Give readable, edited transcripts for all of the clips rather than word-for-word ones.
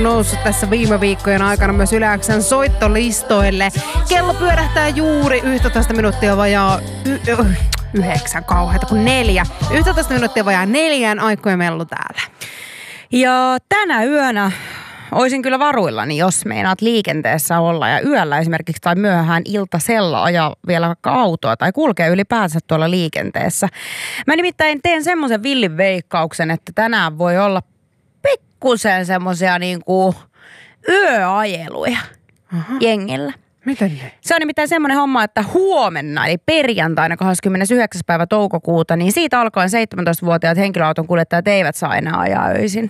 noussut tässä viime viikkojen aikana myös Yle X:n soittolistoille. Kello pyörähtää juuri 11 minuuttia vajaa 9, kauheita kuin 4. 11 minuuttia vajaa 4 Aikkojen mellu täällä. Ja tänä yönä olisin kyllä varuillani, jos meinaat liikenteessä olla ja yöllä esimerkiksi tai myöhään iltasella ajaa vielä vaikka autoa tai kulkee ylipäänsä tuolla liikenteessä. Mä nimittäin teen semmoisen villin veikkauksen, että tänään voi olla pikkusen semmoisia niinku yöajeluja jengillä. Miten ne? Se on nimittäin semmoinen homma, että huomenna, eli perjantaina 29. päivä toukokuuta, niin siitä alkaen 17-vuotiaat henkilöauton kuljettajat eivät saa enää ajaa öisin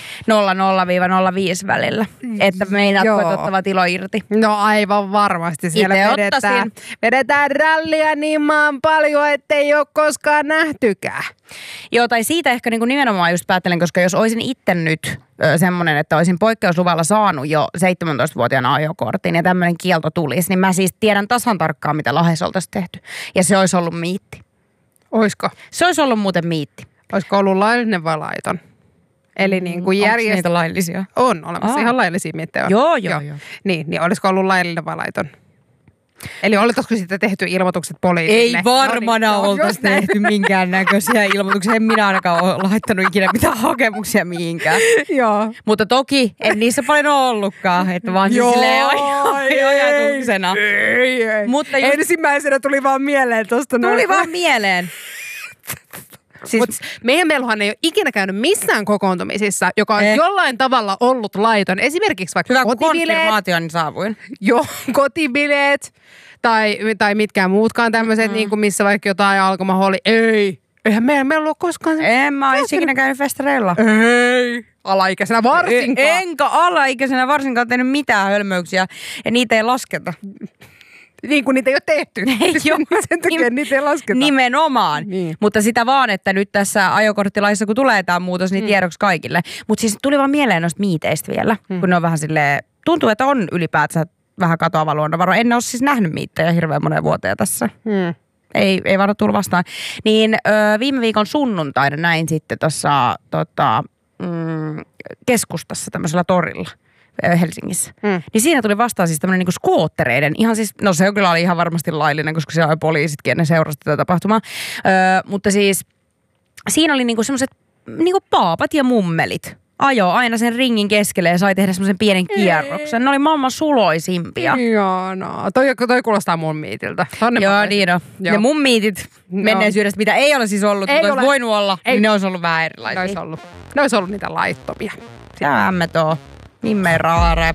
00-05 välillä. Että meinaat ottavat ilo irti. No aivan varmasti. Siellä vedetään rallia niin maan paljon, ettei ole koskaan nähtykään. Joo, tai siitä ehkä niin kuin nimenomaan just päättelen, koska jos olisin itse nyt semmoinen, että olisin poikkeusluvalla saanut jo 17-vuotiaana ajokortin ja tämmöinen kielto tulisi, niin mä siis tiedän tasan tarkkaan, mitä Lahdessa oltaisiin tehty. Ja se olisi ollut miitti. Oisko? Se olisi ollut muuten miitti. Olisiko ollut laillinen vai laiton? Eli niin kuin onko niitä laillisia? On olemassa ihan laillisia miettejä. Joo. Niin olisiko ollut laillinen vai laiton? Eli olisiko sitten tehty ilmoitukset poliisille? Ei varmana oltaisi tehty minkäännäköisiä ilmoituksia. En minä ainakaan ole laittanut ikinä mitään hakemuksia mihinkään. Joo. Mutta toki en niissä paljon ole ollutkaan, että vaan siis silleen ajatuksena. Ei. Mutta just, ensimmäisenä tuli vaan mieleen tosta. Tuli vaan mieleen. Siis, meidän meillähän ei ole ikinä käynyt missään kokoontumisissa, joka on jollain tavalla ollut laiton. Esimerkiksi vaikka hyvä, kotibileet. konfirmaation saavuin. Joo, kotibileet tai mitkään muutkaan tämmöiset, niin kuin missä vaikka jotain alkomaholli. Eihän meillä ole koskaan. En mä ois ikinä käynyt festareilla. Ei. Alaikäisenä varsinkaan. Enkä alaikäisenä varsinkaan tehnyt mitään hölmöyksiä ja niitä ei lasketa. Niin kuin niitä ei ole tehty. Sen takia niitä ei lasketa. Nimenomaan. Niin. Mutta sitä vaan, että nyt tässä ajokorttilaissa, kun tulee tämä muutos, niin tiedoksi kaikille. Mutta siis tuli vaan mieleen noista miiteistä vielä, kun ne on vähän silleen, tuntuu, että on ylipäätään vähän katoava luonnonvaro. En ole siis nähnyt miittejä hirveän moneen vuoteen tässä. Ei vaan ole tullut vastaan. Niin viime viikon sunnuntaina näin sitten tuossa keskustassa tämmöisellä torilla Helsingissä. Niin siinä tuli vastaan siis tämmöinen niinku skoottereiden, ihan siis, no se kyllä oli ihan varmasti laillinen, koska siellä oli poliisitkin ennen seurasta tätä tapahtumaa. Mutta siis siinä oli niinku semmoiset niinku paapat ja mummelit. Ajo aina sen ringin keskelle ja sai tehdä semmoisen pienen kierroksen. Ne oli maailman suloisimpia. Ihanaa. Toi kuulostaa mun miitiltä. Joo, niin on. Ne mun miitit menneisyydestä, mitä ei ole siis ollut, mutta olisi voinut olla, niin ne olisi ollut vähän erilaisia. Ne olisi ollut niitä laittomia. Tämä me tuo. Nimme raare.